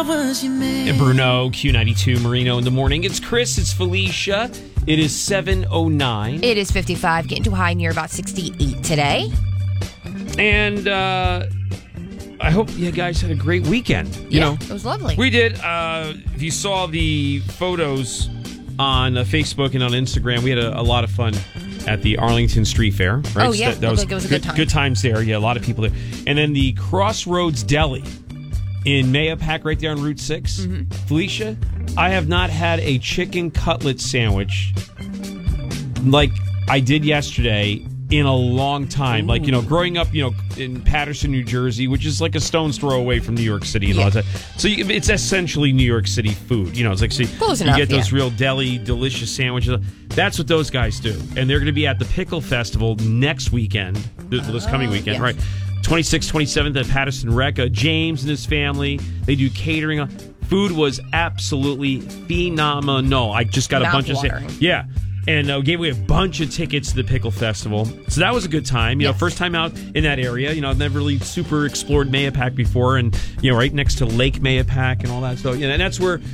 And Bruno, Q92, Marino in the morning. It's Chris, it's Felicia. It is 7:09. It is 55, getting to a high near about 68 today. And I hope you guys had a great weekend. You know, it was lovely. We did. If you saw the photos on Facebook and on Instagram, we had a lot of fun at the Arlington Street Fair. Right? Oh, yeah. So that was it was a good time. Good times there. Yeah, a lot of people there. And then the Crossroads Deli in Mayapack, right there on Route 6. Mm-hmm. Felicia, I have not had a chicken cutlet sandwich like I did yesterday in a long time. Ooh. Like, you know, growing up, you know, in Paterson, New Jersey, which is like a stone's throw away from New York City and all that. So it's essentially New York City food. You know, it's like, see, close you enough, get those real deli, delicious sandwiches. That's what those guys do. And they're going to be at the Pickle Festival next weekend, this coming weekend, right? 26th, 27th at Patterson Rec. James and his family, they do catering. Food was absolutely phenomenal. I just got a bunch of... Yeah. And gave away a bunch of tickets to the Pickle Festival. So that was a good time. You know, first time out in that area. You know, I've never really super explored Mayapack before. And, you know, right next to Lake Mayapack and all that stuff. You know, and that's where